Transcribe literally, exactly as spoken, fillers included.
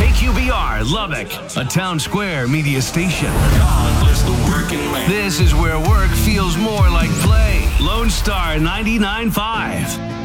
K Q B R, Lubbock, a town square media station. This is where work feels more like play. Lone Star ninety-nine point five.